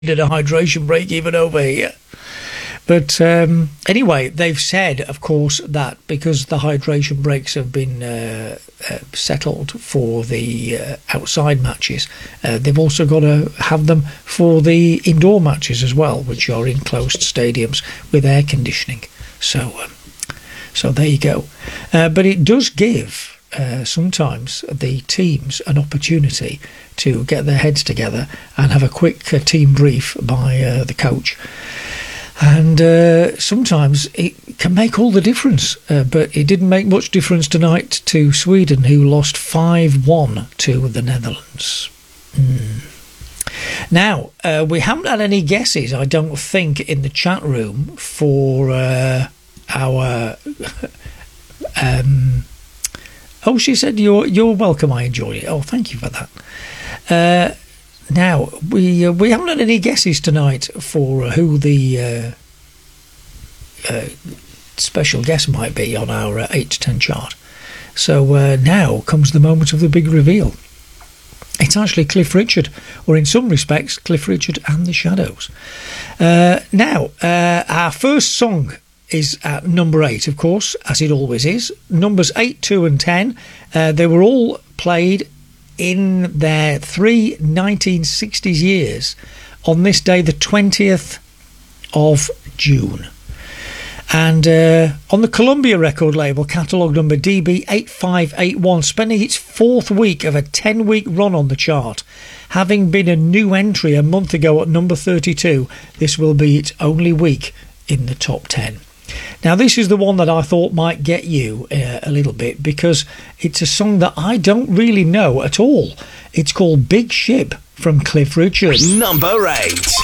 needed a hydration break even over here. But anyway, they've said, of course, that because the hydration breaks have been settled for the outside matches, they've also got to have them for the indoor matches as well, which are in closed stadiums with air conditioning. So there you go. But it does give sometimes the teams an opportunity to get their heads together and have a quick team brief by the coach. And sometimes it can make all the difference. But it didn't make much difference tonight to Sweden, who lost 5-1 to the Netherlands. Now, we haven't had any guesses, I don't think, in the chat room for our... oh, she said, you're welcome, I enjoyed it. Oh, thank you for that. Now, we haven't had any guesses tonight for who the special guest might be on our 8 to 10 chart. So now comes the moment of the big reveal. It's actually Cliff Richard, or in some respects, Cliff Richard and the Shadows. Now, our first song is at number 8, of course, as it always is. Numbers 8, 2 and 10, they were all played in their 3 1960s years on this day, the 20th of June. And on the Columbia record label, catalogue number DB8581, spending its 4th week of a 10-week run on the chart. Having been a new entry a month ago at number 32, this will be its only week in the top 10. Now, this is the one that I thought might get you a little bit, because it's a song that I don't really know at all. It's called Big Ship from Cliff Richard. Number 8.